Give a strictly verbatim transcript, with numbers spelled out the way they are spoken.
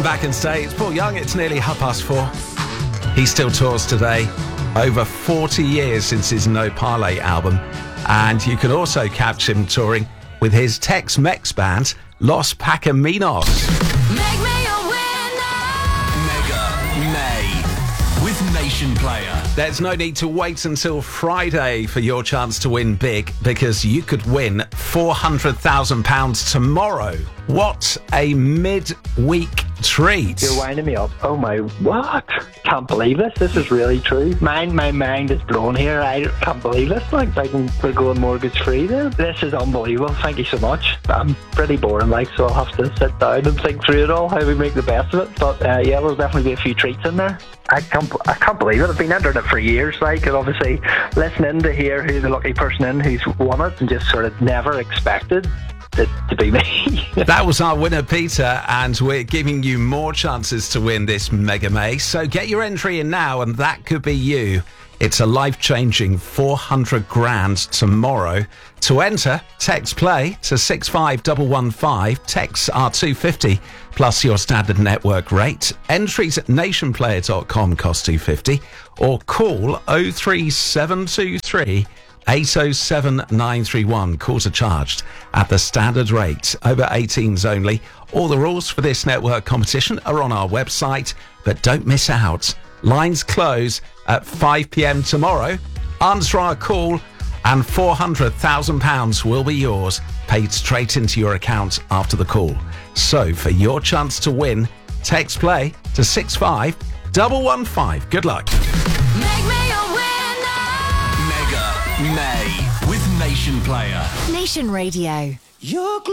back and stay. It's Paul Young. It's nearly half past four. He still tours today. Over forty years since his No Parlay album. And you can also catch him touring with his Tex-Mex band, Los Pacaminos. Make me a winner. Mega May with Nation Player. There's no need to wait until Friday for your chance to win big, because you could win four hundred thousand pounds tomorrow. What a mid-week treat. You're winding me up. Oh my, what? Can't believe this. This is really true. Mind, my mind is blown here. I can't believe this. Like, I can, we're going mortgage free then. This is unbelievable. Thank you so much. I'm pretty boring, like, so I'll have to sit down and think through it all, how we make the best of it. But uh, yeah, there'll definitely be a few treats in there. I can't, I can't believe it. I've been entering it for years, like, and obviously listening to hear who's the lucky person in who's won it, and just sort of never expected it to be me. That was our winner, Peter, and we're giving you more chances to win this Mega May. So get your entry in now, and that could be you. It's a life-changing four hundred grand tomorrow. To enter, text play to six five one one five. Texts are two hundred fifty plus your standard network rate. Entries at nationplayer dot com cost two hundred fifty, or call oh three seven two three eight oh seven nine three one. Calls are charged at the standard rate. Over eighteens only. All the rules for this network competition are on our website, but don't miss out. Lines close at five p.m. tomorrow. Answer our call and four hundred thousand pounds will be yours, paid straight into your account after the call. So for your chance to win, text play to six five one one five. Good luck. Make me a winner. Mega May with Nation Player. Nation Radio. You're